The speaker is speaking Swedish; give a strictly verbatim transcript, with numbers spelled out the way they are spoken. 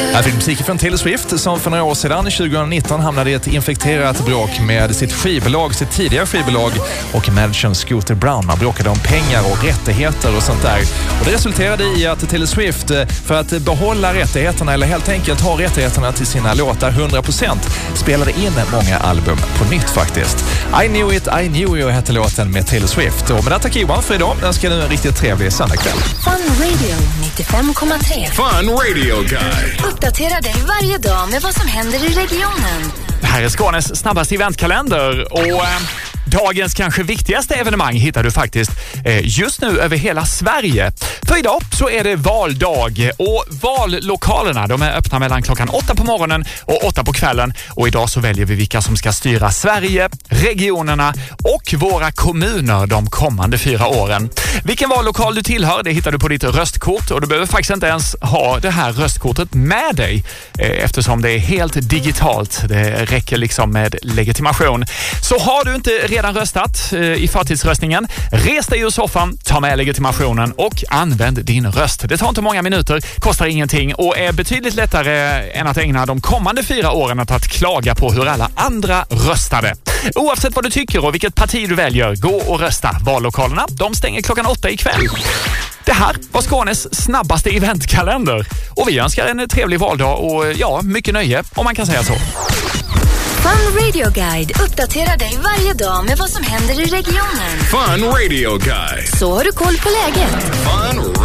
Här finns musik från Taylor Swift som för några år sedan, tjugonitton, hamnade i ett infekterat bråk med sitt skivbolag, sitt tidigare skivbolag och managern Scooter Brown. Man bråkade om pengar och rättigheter och sånt där. Och det resulterade i att Taylor Swift, för att behålla rättigheterna eller helt enkelt ha rättigheterna till sina låtar hundra procent, spelade in många album på nytt faktiskt. I Knew It, I Knew You heter låten med Taylor Swift. Och med detta Kiwan för idag. Den ska nu en riktigt trevlig söndagkväll. Fun Radio nittiofem komma tre. Fun Radio Guide. Uppdatera dig varje dag med vad som händer i regionen. Det här är Skånes snabbaste eventkalender och eh, dagens kanske viktigaste evenemang hittar du faktiskt eh, just nu över hela Sverige. För idag så är det valdag och vallokalerna, de är öppna mellan klockan åtta på morgonen och åtta på kvällen. Och idag så väljer vi vilka som ska styra Sverige, regionerna och våra kommuner de kommande fyra åren. Vilken vallokal du tillhör, det hittar du på ditt röstkort och du behöver faktiskt inte ens ha det här röstkortet med dig eh, eftersom det är helt digitalt. Det räcker liksom med legitimation. Så har du inte redan röstat eh, i förtidsröstningen, res dig ur soffan, ta med legitimationen och använd din röst. Det tar inte många minuter, kostar ingenting och är betydligt lättare än att ägna de kommande fyra åren åt att klaga på hur alla andra röstade. Oavsett vad du tycker och vilket parti du väljer, gå och rösta. Vallokalerna, de stänger klockan åtta ikväll. Det här var Skånes snabbaste eventkalender. Och vi önskar en trevlig valdag och ja, mycket nöje om man kan säga så. Fun Radio Guide uppdaterar dig varje dag med vad som händer i regionen. Fun Radio Guide. Så har du koll på läget. Fun